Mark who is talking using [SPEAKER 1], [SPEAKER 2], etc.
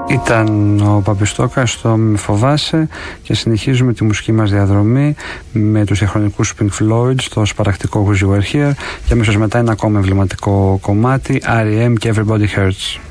[SPEAKER 1] Ήταν ο Παπιστόκας στο «Με φοβάσαι» και συνεχίζουμε τη μουσική μας διαδρομή με τους διαχρονικούς Pink Floyd στο σπαρακτικό Who's You Were Here και αμέσως μετά ένα ακόμα εμβληματικό κομμάτι, R.E.M. και Everybody Hurts.